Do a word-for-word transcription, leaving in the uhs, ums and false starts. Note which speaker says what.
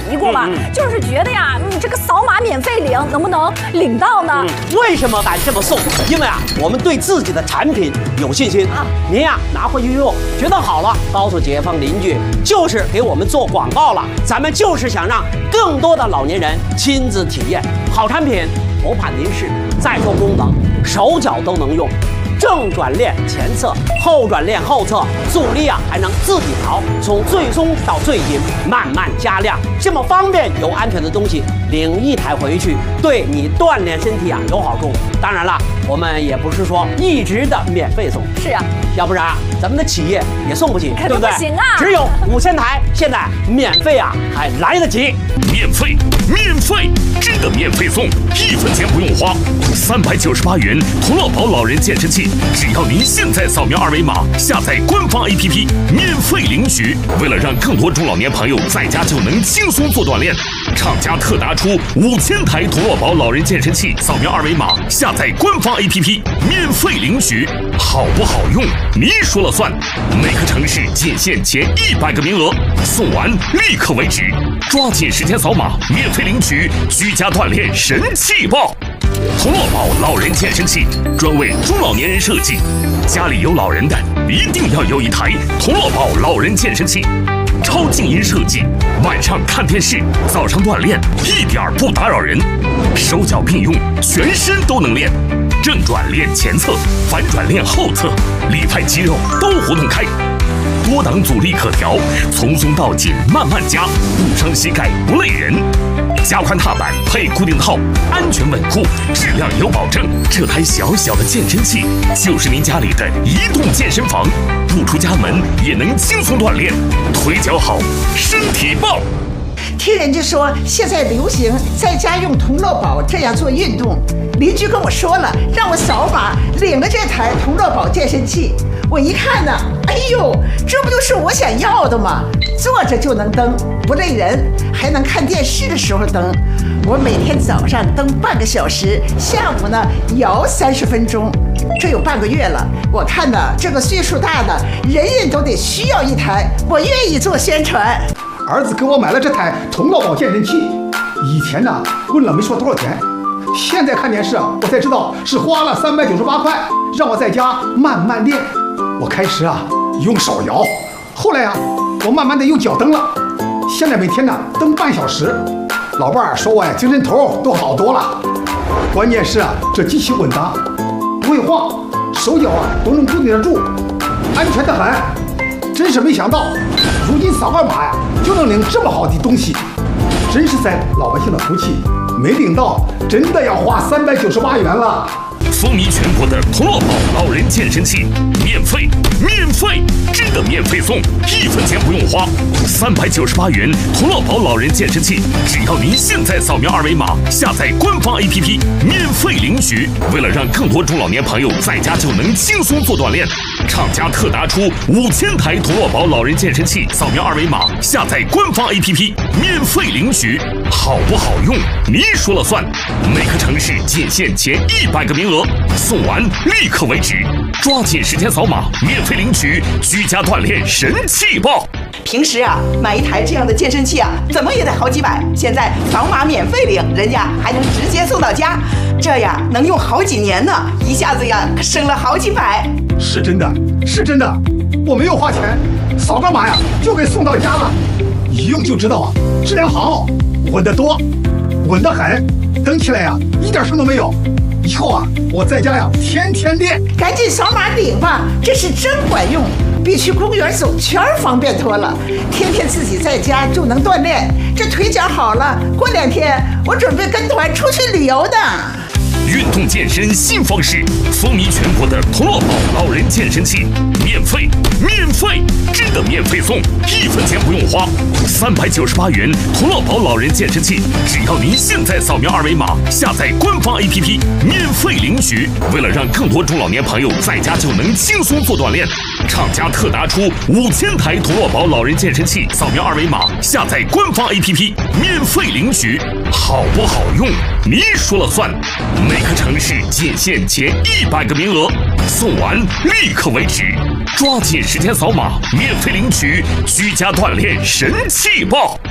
Speaker 1: 提过嘛，嗯嗯就是觉得呀，你这个扫码免费领，能不能领到呢？嗯、
Speaker 2: 为什么敢这么送？因为啊，我们对自己的产品有信心啊。您呀拿回去用，觉得好了，告诉街坊邻居，就是给我们做广告了。咱们就是想让更多的老年人亲自体验好产品，不怕您试。再说功能，手脚都能用。正转链前侧，后转链后侧，阻力啊还能自己调，从最松到最紧，慢慢加量，这么方便又安全的东西，领一台回去，对你锻炼身体啊有好处。当然了，我们也不是说一直的免费送，
Speaker 1: 是啊，
Speaker 2: 要不然咱们的企业也送不起，对不对？
Speaker 1: 不行啊，
Speaker 2: 只有五千台，现在免费啊还来得及，
Speaker 3: 免费，免费，真的免费送，一分钱不用花，三百九十八元同乐宝老人健身器。只要您现在扫描二维码，下载官方 A P P， 免费领取。为了让更多中老年朋友在家就能轻松做锻炼，厂家特打出五千台同乐宝老人健身器，扫描二维码，下载官方 A P P， 免费领取。好不好用，您说了算。每个城市仅限前一百个名额，送完立刻为止。抓紧时间扫码，免费领取居家锻炼神器报。同乐宝老人健身器专为中老年人设计，家里有老人的一定要有一台同乐宝老人健身器。超静音设计，晚上看电视，早上锻炼一点不打扰人，手脚并用，全身都能练。正转练前侧，反转练后侧，里派肌肉都活动开。多档阻力可调，从松到紧慢慢加，不伤膝盖不累人。加宽踏板配固定套，安全稳固，质量有保证。这台小小的健身器就是您家里的移动健身房，不出家门也能轻松锻炼，腿脚好，身体棒。
Speaker 4: 听人家说现在流行在家用同乐宝这样做运动，邻居跟我说了，让我扫码领了这台同乐宝健身器。我一看呢，哎呦，这不就是我想要的吗？坐着就能蹬，不累人，还能看电视的时候蹬。我每天早上蹬半个小时，下午呢摇三十分钟，这有半个月了。我看呢，这个岁数大的人人都得需要一台，我愿意做宣传。
Speaker 5: 儿子给我买了这台同乐宝健身器，以前呢问了没说多少钱，现在看电视啊，我才知道是花了三百九十八块，让我在家慢慢练。我开始啊用手摇，后来啊我慢慢的用脚蹬了，现在每天呢蹬半小时。老伴儿说我呀精神头都好多了，关键是啊这机器稳当，不会晃，手脚啊都能固定得住，安全的很。真是没想到，如今扫个码呀就能领这么好的东西，真是咱老百姓的福气。没领到，真的要花三百九十八元了。
Speaker 3: 风靡全国的同乐宝老人健身器，免费，免费，真的免费送，一分钱不用花。三百九十八元同乐宝老人健身器，只要您现在扫描二维码，下载官方 A P P， 免费领取。为了让更多中老年朋友在家就能轻松做锻炼，厂家特打出五千台同乐宝老人健身器，扫描二维码，下载官方 A P P， 免费领取。好不好用，您说了算。每个城市仅限前一百个名额，送完立刻为止。抓紧时间扫码，免费领取居家锻炼神器报。
Speaker 6: 平时啊，买一台这样的健身器啊，怎么也得好几百。现在扫码免费领，人家还能直接送到家，这呀能用好几年呢，一下子呀省了好几百。
Speaker 5: 是真的，是真的，我没有花钱，扫个码呀就给送到家了，一用就知道啊，质量好，稳得多，稳得很，蹬起来呀一点声都没有。以后啊，我在家呀天天练。
Speaker 4: 赶紧扫码领吧，这是真管用，比去公园走圈方便多了。天天自己在家就能锻炼，这腿脚好了，过两天我准备跟团出去旅游的。
Speaker 3: 运动健身新方式，风靡全国的同乐宝老人健身器，免费，免费，真的免费送，一分钱不用花。三百九十八元同乐宝老人健身器，只要您现在扫描二维码，下载官方 A P P， 免费领取。为了让更多中老年朋友在家就能轻松做锻炼，厂家特打出五千台同乐宝老人健身器，扫描二维码，下载官方 A P P， 免费领取。好不好用，您说了算。每个城市仅限前一百个名额，送完立刻为止。抓紧时间扫码，免费领取居家锻炼神器报。